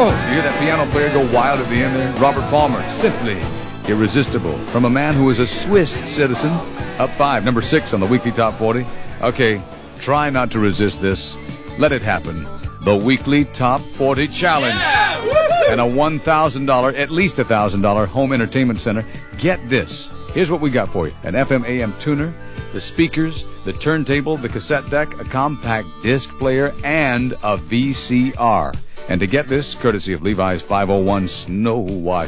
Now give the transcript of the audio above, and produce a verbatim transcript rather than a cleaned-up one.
Oh, you hear that piano player go wild at the end there? Robert Palmer, Simply Irresistible, from a man who is a Swiss citizen. Up five, number six on the weekly top forty. Okay, try not to resist this. Let it happen. The weekly top forty challenge. Yeah! And a one thousand dollars, at least a one thousand dollars home entertainment center. Get this. Here's what we got for you. An F M A M tuner, the speakers, the turntable, the cassette deck, a compact disc player, and a V C R. And to get this, courtesy of Levi's five oh one Snow Wash